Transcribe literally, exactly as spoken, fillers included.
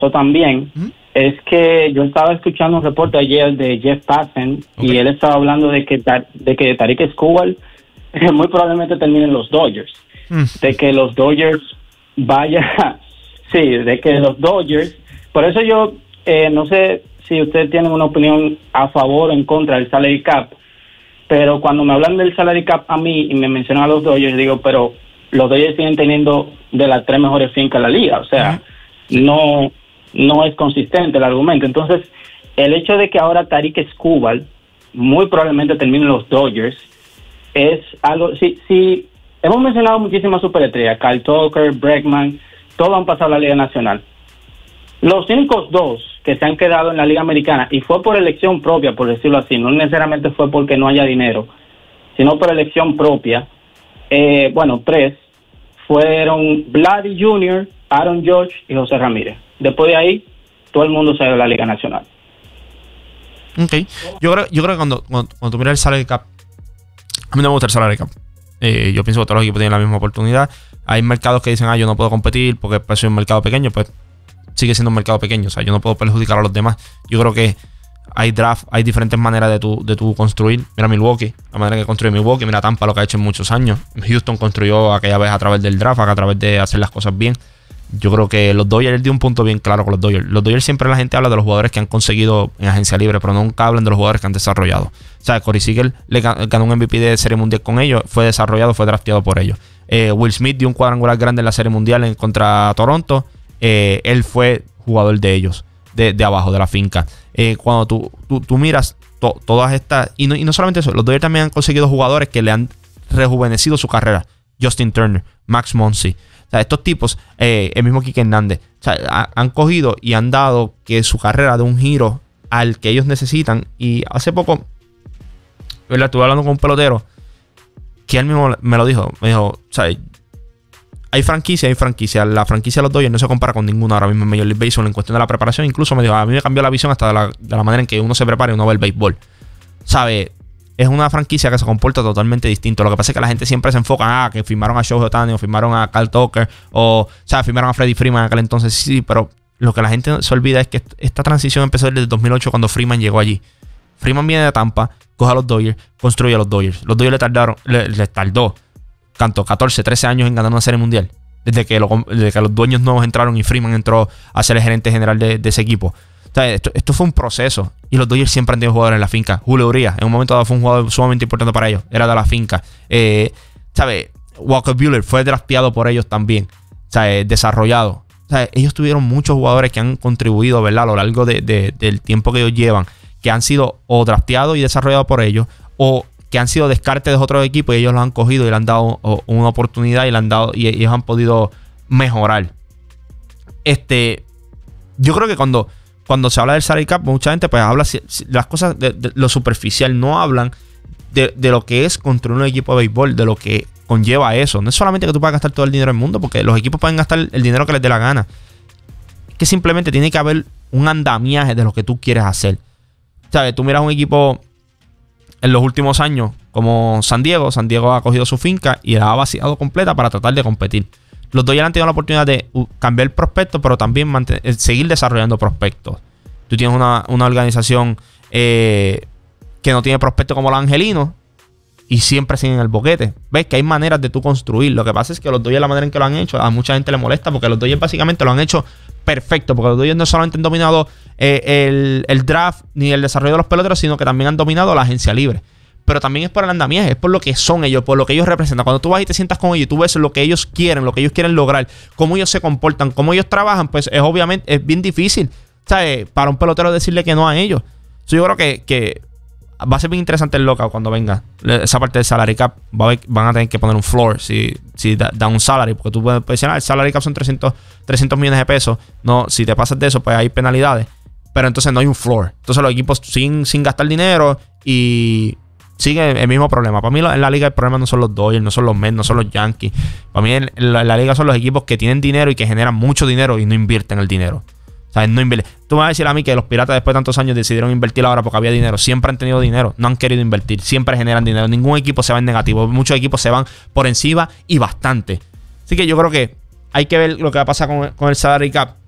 también ¿Mm? es que yo estaba escuchando un reporte ayer de Jeff Passan okay. y él estaba hablando de que de que Tarik Skubal muy probablemente termine en los Dodgers, mm. de que los Dodgers vaya, sí, de que los Dodgers, por eso yo eh, no sé si ustedes tienen una opinión a favor o en contra del salary cap, pero cuando me hablan del salary cap a mí y me mencionan a los Dodgers, digo, pero los Dodgers siguen teniendo de las tres mejores fincas de la liga, o sea, uh-huh. no no es consistente el argumento. Entonces, el hecho de que ahora Tarik Skubal muy probablemente termine en los Dodgers es algo, si, si hemos mencionado muchísimas superestrellas, Kyle Tucker, Bregman, todos han pasado a la Liga Nacional. Los únicos dos que se han quedado en la Liga Americana, y fue por elección propia, por decirlo así, no necesariamente fue porque no haya dinero, sino por elección propia, eh, bueno, tres, fueron Vladdy junior, Aaron Judge y José Ramírez. Después de ahí, todo el mundo sale de la Liga Nacional. Ok. Yo creo, yo creo que cuando, cuando, cuando tú miras el salary cap, a mí no me gusta el salary cap. Eh, yo pienso que todos los equipos tienen la misma oportunidad. Hay mercados que dicen, ah, yo no puedo competir porque pues, soy un mercado pequeño. Pues sigue siendo un mercado pequeño. O sea, yo no puedo perjudicar a los demás. Yo creo que hay draft, hay diferentes maneras de tu, de tu construir. Mira Milwaukee, la manera que construye Milwaukee. Mira Tampa, lo que ha hecho en muchos años. Houston construyó aquella vez a través del draft, a través de hacer las cosas bien. Yo creo que los Dodgers dio un punto bien claro con los Dodgers. Los Dodgers siempre la gente habla de los jugadores que han conseguido en agencia libre, pero nunca hablan de los jugadores que han desarrollado. O sea, Corey Seager le ganó un M V P de Serie Mundial con ellos, fue desarrollado, fue drafteado por ellos. Eh, Will Smith dio un cuadrangular grande en la Serie Mundial en contra Toronto. Eh, él fue jugador de ellos, de, de abajo, de la finca. Eh, cuando tú, tú, tú miras to, todas estas... Y no, y no solamente eso, los Dodgers también han conseguido jugadores que le han rejuvenecido su carrera. Justin Turner, Max Muncy. O sea, estos tipos, eh, el mismo Kike Hernández, o sea, ha, han cogido y han dado que su carrera dé un giro al que ellos necesitan. Y hace poco, ¿verdad? Estuve hablando con un pelotero que él mismo me lo dijo. Me dijo, o sea, hay franquicia, hay franquicia. La franquicia de los Dodgers no se compara con ninguna ahora mismo en Major League Baseball en cuestión de la preparación. Incluso me dijo, a mí me cambió la visión hasta de la, de la manera en que uno se prepara y uno ve el béisbol. ¿Sabe? Es una franquicia que se comporta totalmente distinto. Lo que pasa es que la gente siempre se enfoca, ah, que firmaron a Shohei Ohtani o firmaron a Kyle Tucker o, o sea, firmaron a Freddie Freeman en aquel entonces. Sí, pero lo que la gente se olvida es que esta transición empezó desde el dos mil ocho cuando Freeman llegó allí. Freeman viene de Tampa, coge a los Dodgers, construye a los Dodgers. Los Dodgers le tardaron, le, le tardó tanto catorce, trece años en ganar una serie mundial. Desde que, lo, desde que los dueños nuevos entraron y Freeman entró a ser el gerente general de, de ese equipo. O sea, esto, esto fue un proceso. Y los Dodgers siempre han tenido jugadores en la finca. Julio Urias, en un momento dado, fue un jugador sumamente importante para ellos. Era de la finca. Eh, ¿Sabes? Walker Buehler fue drafteado por ellos también. ¿Sabes? Desarrollado. ¿Sabes? Ellos tuvieron muchos jugadores que han contribuido, ¿verdad? A lo largo de, de, del tiempo que ellos llevan. Que han sido o drafteados y desarrollados por ellos. O que han sido descartes de otros equipos y ellos los han cogido y le han dado o, una oportunidad y le han dado y ellos han podido mejorar. Este, yo creo que cuando, cuando se habla del salary cap, mucha gente pues habla si, si, las cosas de, de lo superficial, no hablan de, de lo que es construir un equipo de béisbol, de lo que conlleva eso. No es solamente que tú puedas gastar todo el dinero del mundo, porque los equipos pueden gastar el dinero que les dé la gana. Es que simplemente tiene que haber un andamiaje de lo que tú quieres hacer. ¿Sabes? Tú miras un equipo en los últimos años como San Diego. San Diego ha cogido su finca y la ha vaciado completa para tratar de competir. Los Dodgers han tenido la oportunidad de cambiar el prospecto, pero también mantener, seguir desarrollando prospectos. Tú tienes una, una organización eh, que no tiene prospectos como los angelinos y siempre siguen el boquete. Ves que hay maneras de tú construir. Lo que pasa es que los Dodgers, la manera en que lo han hecho, a mucha gente le molesta porque los Dodgers básicamente lo han hecho perfecto. Porque los Dodgers no solamente han dominado eh, el, el draft ni el desarrollo de los peloteros, sino que también han dominado la agencia libre. Pero también es por el andamiaje, es por lo que son ellos, por lo que ellos representan. Cuando tú vas y te sientas con ellos y tú ves lo que ellos quieren, lo que ellos quieren lograr, cómo ellos se comportan, cómo ellos trabajan, pues es obviamente es bien difícil, ¿sabes? Para un pelotero decirle que no a ellos. So, yo creo que, que va a ser bien interesante el lockout cuando venga. Esa parte del salary cap, va a ver, van a tener que poner un floor si, si da, da un salary, porque tú puedes decir, ah, el salary cap son trescientos millones de pesos. No, si te pasas de eso, pues hay penalidades. Pero entonces no hay un floor. Entonces los equipos sin, sin gastar dinero y sigue el mismo problema. Para mí en la liga el problema no son los Dodgers, no son los Mets, no son los Yankees. Para mí en la, en la liga son los equipos que tienen dinero y que generan mucho dinero y no invierten el dinero. O sea, no invierten. Tú me vas a decir a mí que los Piratas después de tantos años decidieron invertir ahora porque había dinero. Siempre han tenido dinero, no han querido invertir. Siempre generan dinero. Ningún equipo se va en negativo. Muchos equipos se van por encima y bastante. Así que yo creo que hay que ver lo que va a pasar con, con el salary cap.